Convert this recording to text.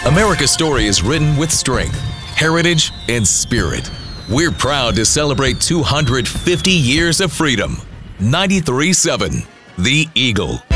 America's story is written with strength, heritage, and spirit. We're proud to celebrate 250 years of freedom. 93.7 The Eagle.